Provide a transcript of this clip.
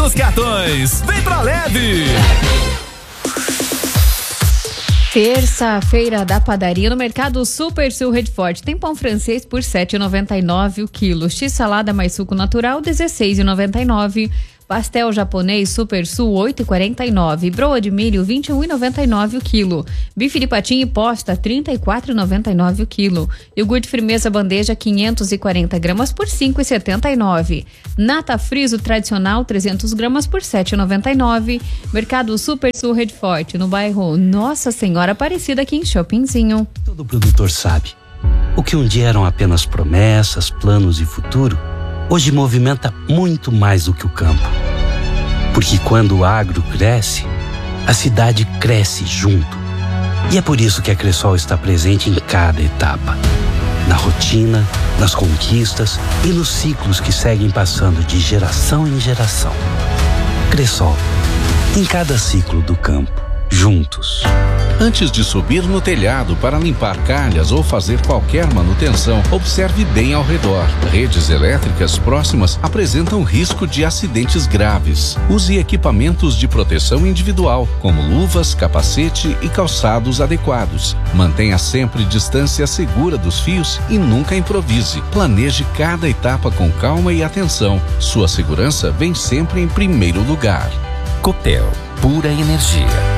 nos cartões. Vem pra Leve! Terça-feira da padaria no Mercado Super Sul Rede Forte. Tem pão francês por R$ 7,99 o quilo. X-salada mais suco natural, R$ 16,99. Pastel japonês Super Sul, R$ 8,49. Broa de milho, R$ 21,99 o quilo. Bife de patinho e posta, R$ 34,99 o quilo. Iogurte firmeza bandeja, 540 gramas por R$ 5,79. Nata friso tradicional, 300 gramas por R$ 7,99. Mercado Super Sul Rede Forte, no bairro Nossa Senhora Aparecida, aqui em Shoppingzinho. Todo produtor sabe. O que um dia eram apenas promessas, planos e futuro, hoje movimenta muito mais do que o campo. Porque quando o agro cresce, a cidade cresce junto. E é por isso que a Cressol está presente em cada etapa. Na rotina, nas conquistas e nos ciclos que seguem passando de geração em geração. Cressol, em cada ciclo do campo, juntos. Antes de subir no telhado para limpar calhas ou fazer qualquer manutenção, observe bem ao redor. Redes elétricas próximas apresentam risco de acidentes graves. Use equipamentos de proteção individual, como luvas, capacete e calçados adequados. Mantenha sempre distância segura dos fios e nunca improvise. Planeje cada etapa com calma e atenção. Sua segurança vem sempre em primeiro lugar. Copel, pura energia.